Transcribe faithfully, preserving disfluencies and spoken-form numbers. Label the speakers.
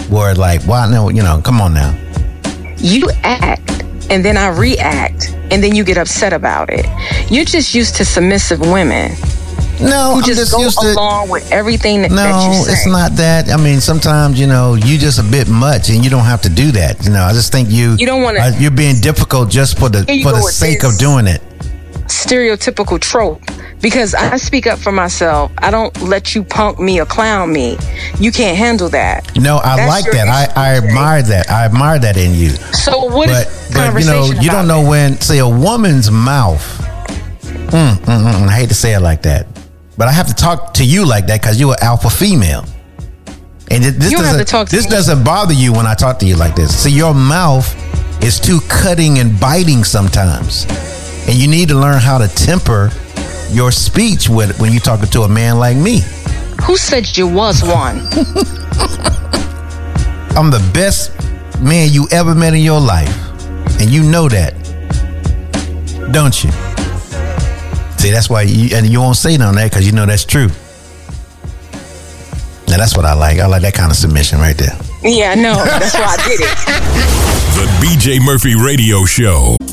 Speaker 1: where like, why no, you know, come on now.
Speaker 2: You act and then I react and then you get upset about it. You're just used to submissive women.
Speaker 1: No,
Speaker 2: who
Speaker 1: I'm
Speaker 2: just,
Speaker 1: just
Speaker 2: go
Speaker 1: used to,
Speaker 2: along with everything that,
Speaker 1: no,
Speaker 2: that you say.
Speaker 1: It's not that. I mean, sometimes, you know, you just a bit much and you don't have to do that. You know, I just think you,
Speaker 2: you don't want to,
Speaker 1: uh, you're being difficult just for the, for the sake of doing it.
Speaker 2: Stereotypical trope. Because I speak up for myself. I don't let you punk me or clown me. You can't handle that.
Speaker 1: No, I
Speaker 2: That's
Speaker 1: like that. I, I admire that. I admire that in you.
Speaker 2: So what
Speaker 1: but,
Speaker 2: is
Speaker 1: but you know, you don't know
Speaker 2: it?
Speaker 1: when, say, a woman's mouth. Mm, mm, mm, I hate to say it like that, but I have to talk to you like that because you're an alpha female. And it, this
Speaker 2: you don't have to
Speaker 1: doesn't
Speaker 2: talk to
Speaker 1: this
Speaker 2: me.
Speaker 1: doesn't bother you when I talk to you like this. See, your mouth is too cutting and biting sometimes, and you need to learn how to temper your speech with when you're talking to a man like me.
Speaker 2: Who said you was one?
Speaker 1: I'm the best man you ever met in your life, and you know that, don't you? See, that's why you, and you won't say none of that because you know that's true. Now that's what I like. I like that kind of submission right there.
Speaker 2: Yeah, no, that's why I did it.
Speaker 3: The B J Murphy Radio Show.